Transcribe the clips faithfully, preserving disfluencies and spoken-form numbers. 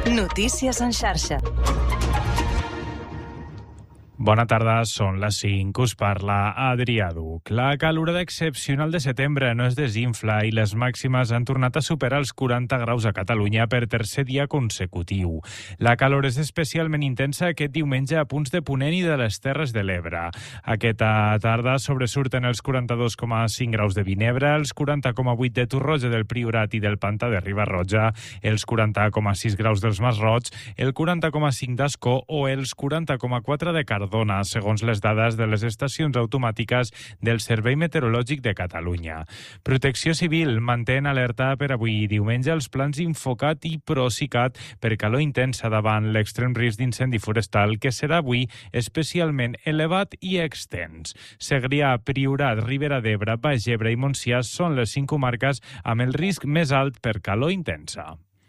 Notícies en xarxa. Bona tarda, són les cinc, us parla Adrià Duc. La calorada excepcional de setembre no es desinfla i les màximes han tornat a superar els quaranta graus a Catalunya per tercer dia consecutiu. La calor és especialment intensa aquest diumenge a punts de Ponent i de les Terres de l'Ebre. Aquesta tarda sobresurten els quaranta-dos coma cinc graus de Vinebre, els quaranta coma vuit de Torroja del Priorat i del Pantà de Riba-roja, els quaranta coma sis graus dels Masroig, el quaranta coma cinc d'Ascó o els quaranta coma quatre de Cardona, segons les dades de les estacions automàtiques del Servei Meteorològic de Catalunya. Protecció Civil manté en alerta per avui diumenge els plans Infocat i Procicat per calor intensa davant l'extrem risc d'incendi forestal que serà avui especialment elevat i extens. Segrià, Priorat, Ribera d'Ebre, Baix Ebre i Montsià són les cinc comarques amb el risc més alt per calor intensa.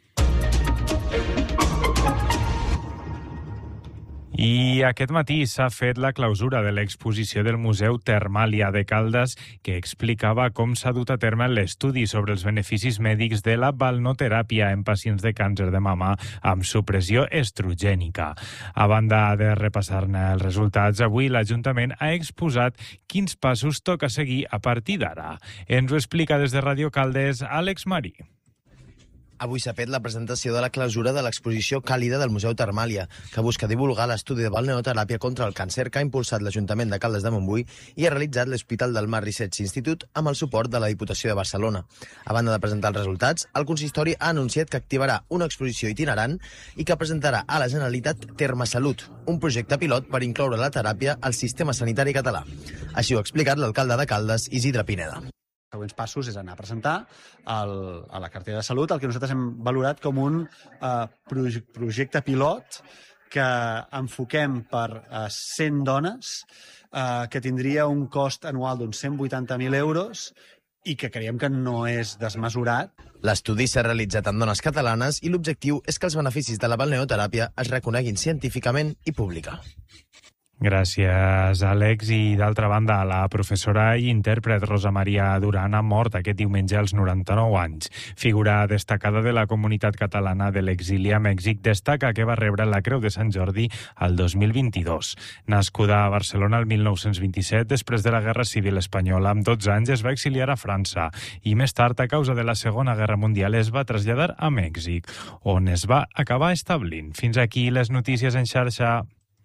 I aquest matí s'ha fet la clausura de l'exposició del Museu Termàlia de Caldes que explicava com s'ha dut a terme l'estudi sobre els beneficis mèdics de la balnoteràpia en pacients de càncer de mama amb supressió estrogènica. A banda de repassar-ne els resultats, avui l'Ajuntament ha exposat quins passos toca seguir a partir d'ara. Ens ho explica des de Ràdio Caldes Àlex Marí. Avui s'ha fet la presentació de la clausura de l'exposició Càlida del Museu Termàlia, que busca divulgar l'estudi de balneoteràpia contra el càncer que ha impulsat l'Ajuntament de Caldes de Montbui i ha realitzat l'Hospital del Mar Research Institute amb el suport de la Diputació de Barcelona. A banda de presentar els resultats, el consistori ha anunciat que activarà una exposició itinerant i que presentarà a la Generalitat Termasalut, un projecte pilot per incloure la teràpia al sistema sanitari català. Així ho ha explicat l'alcalde de Caldes, Isidre Pineda. Els següents passos és anar a presentar el, a la cartera de salut el que nosaltres hem valorat com un uh, projecte pilot que enfoquem per uh, cent dones, uh, que tindria un cost anual d'uns cent vuitanta mil euros i que creiem que no és desmesurat. L'estudi s'ha realitzat en dones catalanes i l'objectiu és que els beneficis de la balneoteràpia es reconeguin científicament i pública. Gràcies, Àlex. I d'altra banda, la professora i intèrpret Rosa Maria Duran ha mort aquest diumenge als noranta-nou anys. Figura destacada de la comunitat catalana de l'exili a Mèxic, destaca que va rebre la Creu de Sant Jordi al dos mil vint-i-dos. Nascuda a Barcelona el mil nou-cents vint-i-set, després de la Guerra Civil Espanyola, amb dotze anys es va exiliar a França i més tard, a causa de la Segona Guerra Mundial, es va traslladar a Mèxic, on es va acabar establint. Fins aquí les notícies en xarxa.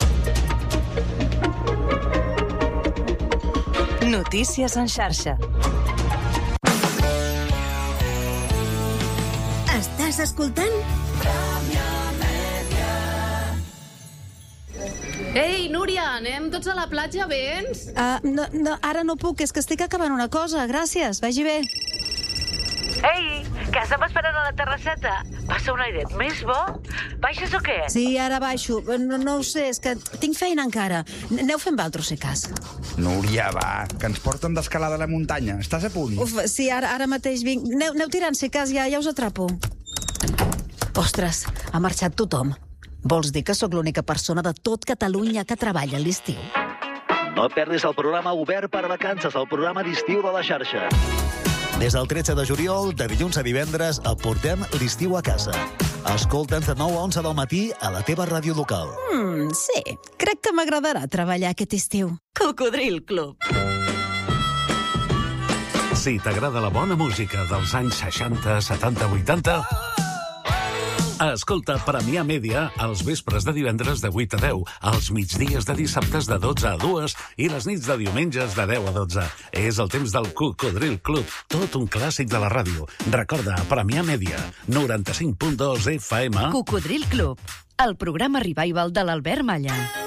Notícies en xarxa. Estàs escoltant? Ei, Núria, anem tots a la platja, vens? Uh, no, no, ara no puc, és que estic acabant una cosa. Gràcies, vagi bé. Ei, que estem esperant a la terrasseta. Passa un airet més bo? Baixes o què? Sí, ara baixo. No, no ho sé, és que tinc feina encara. Aneu fent valtros, si cas. Núria, va, que ens porten d'escalada a la muntanya. Estàs a punt? Uf, sí, ara, ara mateix vinc. Aneu, aneu tirant, si cas, ja, ja us atrapo. Ostres, ha marxat tothom. Vols dir que sóc l'única persona de tot Catalunya que treballa a l'estiu? No et perdis el programa Obert per Vacances, el programa d'estiu de la xarxa. Des del tretze de juliol, de dilluns a divendres, et portem l'estiu a casa. Escolta'ns de nou a onze del matí a la teva ràdio local. Mm, sí, crec que m'agradarà treballar aquest estiu. Cocodril Club. Si t'agrada la bona música dels anys seixanta, setanta, vuitanta... Escolta Premià Mèdia els vespres de divendres de vuit a deu, els migdies de dissabtes de dotze a dues i les nits de diumenges de deu a dotze. És el temps del Cocodril Club, tot un clàssic de la ràdio. Recorda, Premià Mèdia, noranta-cinc punt dos F M. Cocodril Club, el programa revival de l'Albert Malla.